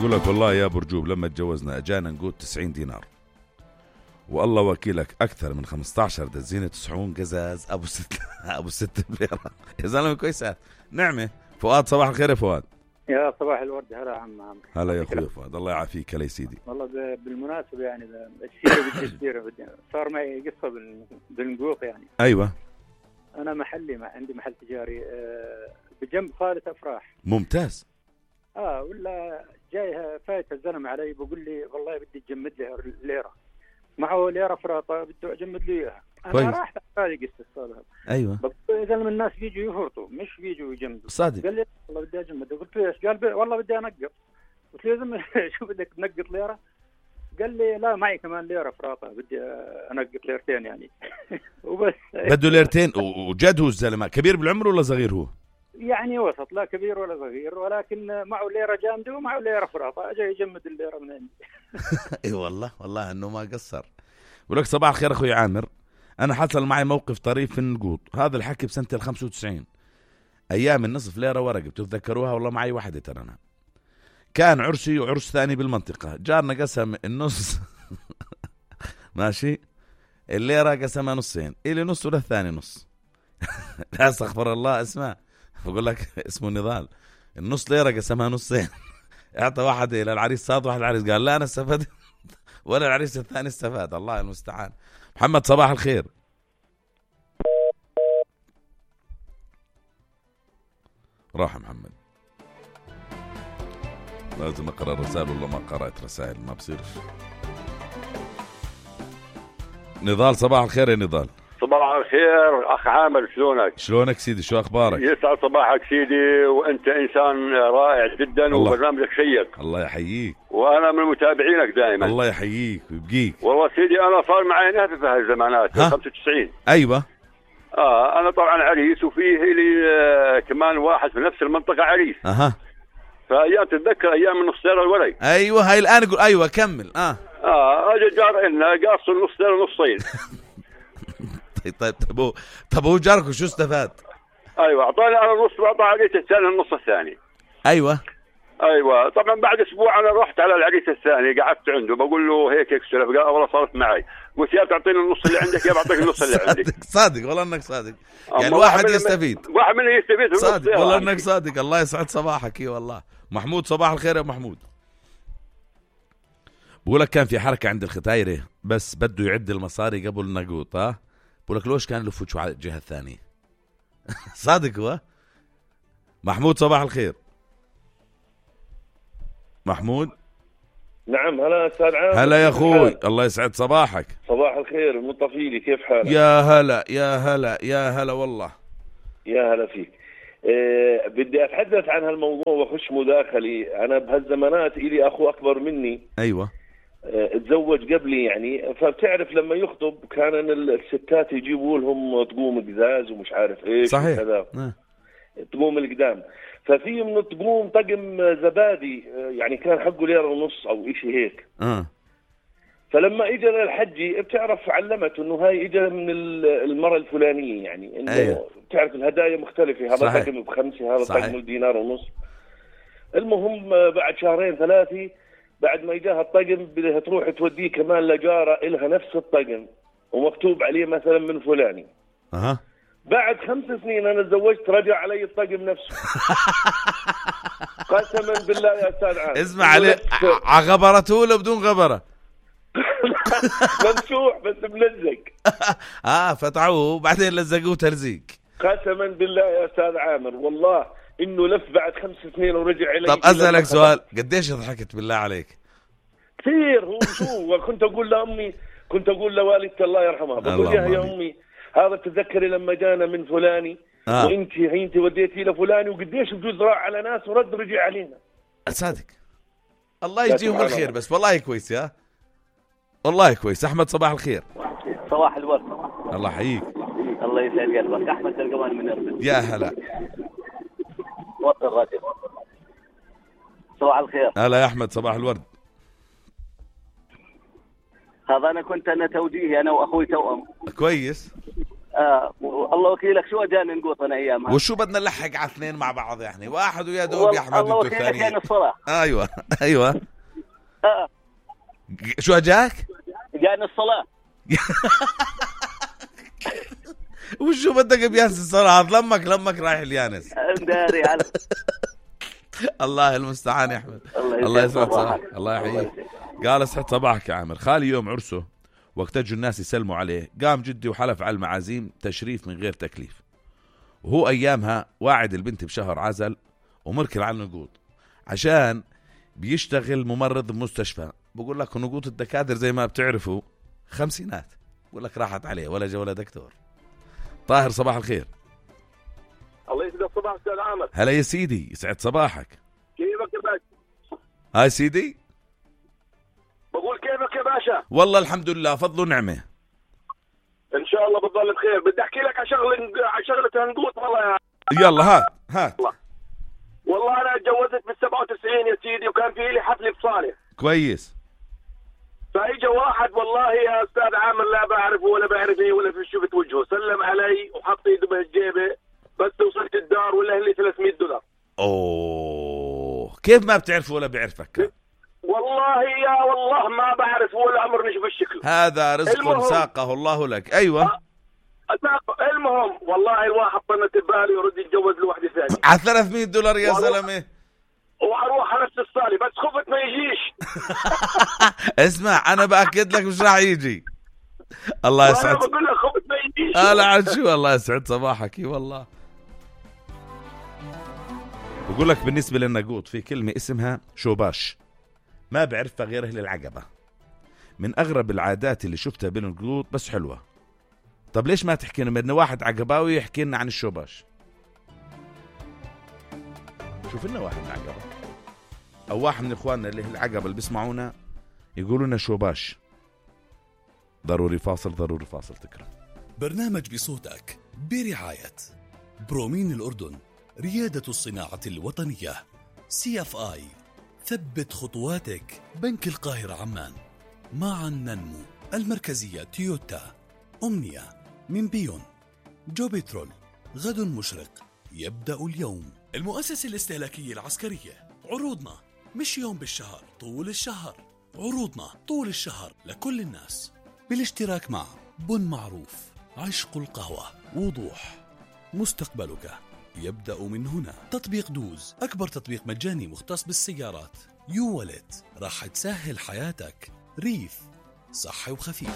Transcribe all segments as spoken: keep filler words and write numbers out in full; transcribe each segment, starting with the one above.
يقول لك والله يا برجوب لما تجوزنا اجانا نقود تسعين دينار، والله وكيلك اكثر من خمسة عشر دزينة صحون قزاز ابو ست ابو ست ليرة. يا زلمه كويسات نعمه. فؤاد صباح الخير يا فؤاد. يا صباح الورد. هلا عم عم هلا يا اخوي فؤاد، الله يعافيك يا سيدي. والله بالمناسبه يعني السيره بدي السيره بدي صار معي قصه بالنقوط يعني. ايوه انا محلي ما عندي محل تجاري بجنب صاله افراح. ممتاز. اه ولا جاي فايت الزلمه علي بقول لي والله بدي تجمد لي ليره، معه ليره فراطه بده اجمد لي اياها. انا راح هذه قصه الصاله. ايوه يا زلمه الناس بيجوا يفرطوا مش بيجوا يجمدوا. صادق. قال لي والله بدي اجمد. قلت له ايش؟ قال والله بدي انقط. قلت له يا زلمه شو بدك تنقط ليره؟ قال لي لا معي كمان ليره فراطه بدي انقط ليرتين يعني. وبس بده ليرتين. وجد هو الزلمه كبير بالعمر ولا صغير هو؟ يعني وسط، لا كبير ولا صغير، ولكن معه ليره جامده ومعه ليره فراطه. اجى يجمد الليره من عندي. اي والله والله انه ما قصر. بقول لك صباح الخير اخوي عامر، انا حصل معي موقف طريف في النقود. هذا الحكي بسنه الخمسة وتسعين، ايام النصف ليره ورقه بتتذكروها والله. معي واحده ترى انا، كان عرسي وعرس ثاني بالمنطقه، جارنا قسم النص ماشي، الليره قسمها نصين، الي نص ولا الثاني نص. لا استغفر الله اسمع، بقول لك اسمه نضال. النص ليره قسمها نصين. اعطى واحد الى العريس صاد، واحد العريس قال لا انا استفدت ولا العريس الثاني استفاد. الله المستعان. محمد صباح الخير. راح محمد. لازم اقرا الرسائل والله ما قرأت رسائل ما بصيرش. نضال صباح الخير يا نضال. صباح الخير اخ عامر، شلونك؟ شلونك سيدي؟ شو اخبارك؟ يسعد صباحك سيدي، وانت انسان رائع جدا الله. وبرنامجك شيق. الله يحييك. وانا من متابعينك دائما. الله يحييك ويبقيك. والله سيدي انا صار معي نهفه في هالزمانات خمسة وتسعين. ايوه اه انا طبعا عريس، وفيه لي آه كمان واحد في نفس المنطقه عريس. اها فايام تتذكر ايام النص ليره الورق. ايوه هاي الان اقول ايوه كمل. اه اه اجى جار لنا قاص النص ليره نصين. طيب طيب طب هو طب هو جارك شو استفاد؟ ايوه اعطاني انا النص واعطى عريس الثاني النص الثاني. ايوه ايوه طبعا بعد اسبوع انا رحت على العريس الثاني قعدت عنده بقول له هيك هيك سلف. قال والله صارت معي. قلت يا تعطيني النص اللي عندك يا بعطيك النص اللي عندك. صادق صادق والله انك صادق. يعني واحد يستفيد واحد منه يستفيد. صادق والله انك صادق. الله يسعد صباحك. اي والله. محمود صباح الخير يا محمود. بقول لك كان في حركه عند الختايره بس بده يعد المصاري قبل النقوط. ها بقول لك لوش كان لفوت على الجهه الثانيه. صادق هو. محمود صباح الخير. محمود. نعم هلا استاذ عامر. هلا يا اخوي الله يسعد صباحك. صباح الخير المطفيلي، كيف حالك؟ يا هلا يا هلا يا هلا والله. يا هلا فيك. أه بدي اتحدث عن هالموضوع واخش مداخلي. انا بهالزمانات الي اخو اكبر مني. ايوه أه تزوج قبلي يعني، فبتعرف لما يخطب كان الستات يجيبوا لهم طقوم قزاز ومش عارف ايش. صحيح وكذا. طقوم القدام. ففي من الطقوم طقم زبادي يعني كان حقه ليره ونص او اشي هيك. اه فلما اجى للحجي بتعرف علمته انه هاي اجى من المرأة الفلانية، يعني انه أيوه. بتعرف الهدايا مختلفة. هذا طقم بخمسة، هذا طقم دينار ونص. المهم بعد شهرين ثلاثة بعد ما اجاها الطقم بدها تروح توديه كمان لجارة إلها نفس الطقم ومكتوب عليه مثلا من فلاني. اها بعد خمس سنين انا تزوجت رجع علي الطقم نفسه. قسما بالله يا استاذ عامر. اسمع عليه عغبرته ولا بدون غبره؟ ممسوح بس ملزق. اه فتحوه وبعدين لزقوه تلزيق. قسما بالله يا استاذ عامر والله انه لف بعد خمس سنين ورجع علي. طب اسالك سؤال، قديش ضحكت بالله عليك؟ كثير. هو شو كنت اقول لامي، كنت اقول لوالدتي الله يرحمها، بقول لها يا امي هذا تذكري لما جانا من فلاني آه. وانت انت وديتي لفلاني وقديش بجوز راح على ناس ورد رجع علينا. صادق الله يجزيهم الخير. بس والله كويس يا والله كويس. احمد صباح الخير. صباح الورد. الله يحييك. الله يسعد قلبك. احمد ترجمان من اربد. يا هلا. وطن الراتب. صباح الخير. هلا يا احمد صباح الورد. هذا انا كنت انا توجيهي انا واخوي توأم. كويس. آه الله وكيلك شو جاني نقوط انا ايامها. وشو بدنا نلحق على اثنين مع بعض يعني؟ واحد ويا دوب يا احمد الله انتوا وكيلك الثانيين. جاني الصلاة. ايوه ايوه. آه. شو اجاك؟ جاني الصلاة. وشو بدك بيانس الصراحة؟ لمك لمك رايح اليانس. داري على. الله المستعان يا احمد. الله يسعد صباحك. الله يحييك. قال اسعد صباحك يا عامر. خالي يوم عرسه وقت اجوا الناس يسلموا عليه قام جدي وحلف على المعازيم تشريف من غير تكليف، وهو ايامها واعد البنت بشهر عزل ومركل على النقود عشان بيشتغل ممرض بمستشفى. بقول لك نقود الدكاتره زي ما بتعرفوا خمسينات، بقول لك راحت عليه ولا جا ولا دكتور. طاهر صباح الخير. الله يسعد صباحك استاذ عامر. هلا يا سيدي يسعد صباحك. كيفك يا باشا؟ هاي سيدي بقول كيفك يا باشا؟ والله الحمد لله فضل ونعمه ان شاء الله بتضل بخير. بدي احكي لك على شغله على شغله هنقوط والله يا يلا هات هات. والله انا اتجوزت بال سبعة وتسعين يا سيدي وكان في لي حفله بصالح. كويس. فاجا واحد والله يا استاذ عامر لا بعرفه ولا بعرفني ولا في شفت وجهه، سلم علي وحط ايده بهالجيبه بس وصلت الدار ولا لي ثلاثمية دولار. اوه كيف ما بتعرفه ولا بيعرفك؟ والله يا والله ما بعرف ولا عمرني شوف الشكل. هذا رزق ساقه الله لك. ايوه أه المهم والله الواحد طنت ببالي ورد يتجوز لوحده ثانيه على ثلاثمية دولار يا زلمه، واروح على نفس الصالة بس خفت ما يجيش. اسمع انا باكد لك مش راح يجي. الله يسعد. انا بقول لك خفت ما يجيش. انا عاد شو الله يسعد صباحك. اي والله. بقول لك بالنسبه للنقوط في كلمه اسمها شوباش ما بعرفها غير اهل العقبه، من اغرب العادات اللي شفتها بالنقوط بس حلوه. طب ليش ما تحكي لنا بدنا واحد عقباوي يحكي لنا عن الشوباش؟ شوف لنا واحد من العقبه او واحد من اخواننا اللي العقبه اللي بيسمعونا يقولوا لنا شوباش. ضروري فاصل ضروري فاصل. تكرم برنامج بصوتك برعاية برومين الأردن، ريادة الصناعة الوطنية، سي اف اي، ثبت خطواتك، بنك القاهرة عمان، معا ننمو، المركزية تويوتا، أمنية من بيون، جو بترول، غد مشرق يبدأ اليوم، المؤسسة الاستهلاكية العسكرية. عروضنا مش يوم بالشهر، طول الشهر. عروضنا طول الشهر لكل الناس بالاشتراك مع بن معروف، عشق القهوة، وضوح، مستقبلك يبدأ من هنا. تطبيق دوز أكبر تطبيق مجاني مختص بالسيارات. يو والت راح تسهل حياتك. ريف صحي وخفيف.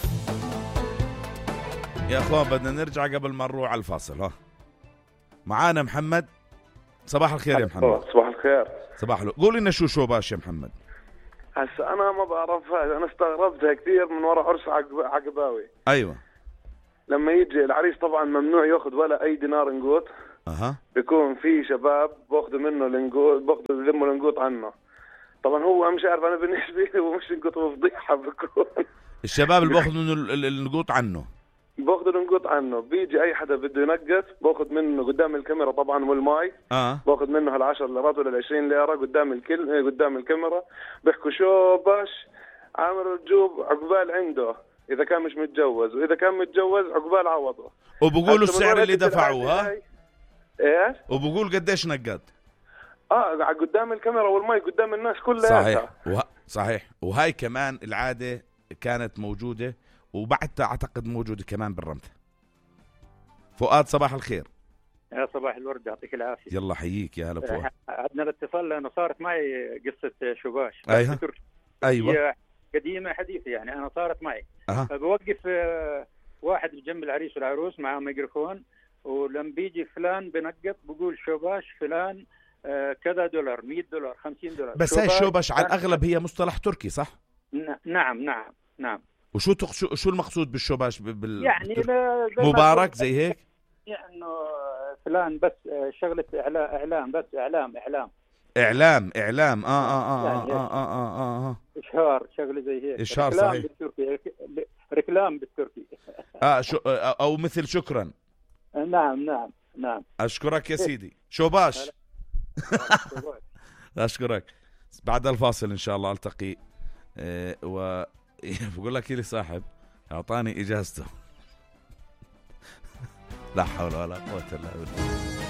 يا اخوان بدنا نرجع قبل ما نروح على الفاصل. ها معانا محمد. صباح الخير يا محمد. صباح الخير. صباح له. قول لنا شو شوباش يا محمد. هسه انا ما بعرفها، انا استغربتها كثير من وراء عرس عقب... عقباوي. ايوه. لما يجي العريس طبعا ممنوع ياخذ ولا اي دينار نقوط. اها. بيكون في شباب باخذوا منه النقوط، باخذوا يلموا النقوط عنه. طبعا هو مش عارف، انا بالنسبه لي هو مش نقوط، هو فضيحه بكون. الشباب اللي باخذوا منه النقوط عنه باخذوا النقوط عنه. بيجي اي حدا بده ينقط باخذ منه قدام الكاميرا طبعا والماي. اه باخذ منه هالعشر ليرات ولا العشرين ليره قدام الكل قدام الكاميرا. بيحكوا شو باش عامر الجوب عقبال عنده اذا كان مش متجوز، واذا كان متجوز عقبال عوضه. وبقولوا السعر اللي دفعوه. ها ايش؟ وبقول قديش نقد. اه قدام الكاميرا والماي قدام الناس كلها. صحيح وه... صحيح. وهاي كمان العاده كانت موجوده وبعدها اعتقد موجوده كمان بالرمث. فؤاد صباح الخير. يا صباح الورد يعطيك العافيه. يلا حييك يا هلا فؤاد. عدنا الاتصال لانه صارت معي قصه شوباش. ايوه ايوه هي قديمه حديثه يعني انا صارت معي. أه. بوقف واحد بجنب العريس والعروس معه ميكروفون، ولما بيجي فلان بنقط بقول شوباش فلان كذا دولار، مية دولار، خمسين دولار. بس هاي الشوباش على الاغلب هي مصطلح تركي صح؟ نعم نعم نعم. وشو تقص... شو المقصود بالشوباش بال... يعني مبارك زي هيك يعني فلان بس شغله اعلام بس اعلام اعلام اعلام اعلام اه اه اه اه اه اه اه اه اشهار شغله زي هيك. اشهار صحيح. بالتركي ركلام بالتركي. اه شو او مثل شكرا. نعم نعم نعم. اشكرك يا سيدي شوباش. اشكرك. بعد الفاصل ان شاء الله التقي. اه و بقول لك لي صاحب اعطاني اجازته لا حول ولا قوة إلا بالله.